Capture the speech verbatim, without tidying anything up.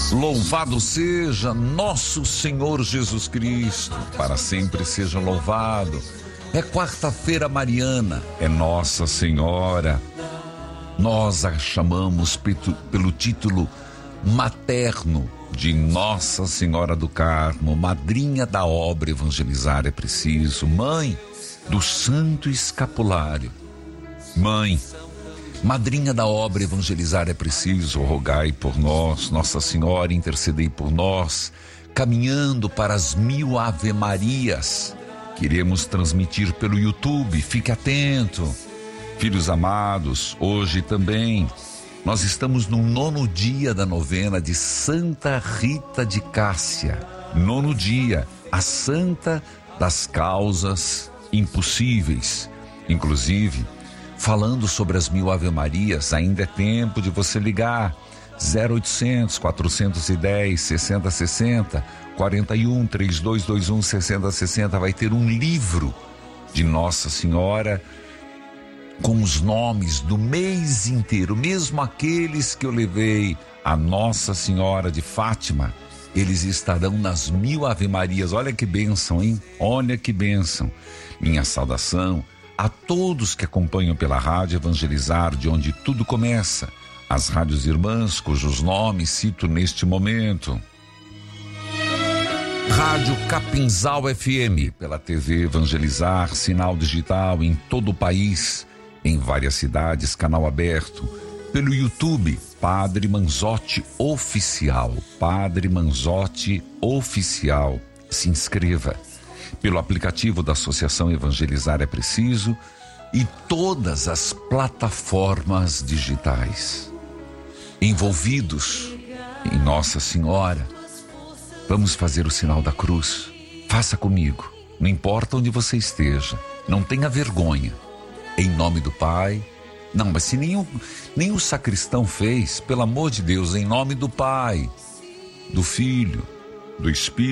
Louvado seja nosso Senhor Jesus Cristo, para sempre seja louvado. É quarta-feira mariana, é Nossa Senhora. Nós a chamamos pelo título materno de Nossa Senhora do Carmo, madrinha da obra Evangelizar é Preciso, mãe do Santo Escapulário. Mãe, madrinha da obra Evangelizar é Preciso, rogai por nós. Nossa Senhora, intercedei por nós, caminhando para as mil Ave-Marias. Queremos transmitir pelo YouTube, fique atento. Filhos amados, hoje também nós estamos no nono dia da novena de Santa Rita de Cássia. Nono dia, a Santa das Causas Impossíveis. Inclusive, falando sobre as mil Ave-Marias, ainda é tempo de você ligar. zero oitocentos, quatrocentos e dez, sessenta sessenta, quarenta e um, trinta e dois vinte e um, sessenta sessenta. Vai ter um livro de Nossa Senhora com os nomes do mês inteiro, mesmo aqueles que eu levei a Nossa Senhora de Fátima, eles estarão nas mil Ave-Marias. Olha que bênção, hein? Olha que bênção. Minha saudação a todos que acompanham pela Rádio Evangelizar, de onde tudo começa, as rádios irmãs, cujos nomes cito neste momento. Rádio Capinzal F M, pela T V Evangelizar, sinal digital em todo o país, em várias cidades, canal aberto. Pelo YouTube, Padre Manzotti Oficial, Padre Manzotti Oficial. Se inscreva. Pelo aplicativo da Associação Evangelizar é Preciso e todas as plataformas digitais. Envolvidos em Nossa Senhora, vamos fazer o sinal da cruz. Faça comigo, não importa onde você esteja, não tenha vergonha. Em nome do Pai. Não, mas se nenhum, nem o sacristão fez, pelo amor de Deus, em nome do Pai, do Filho, do Espírito.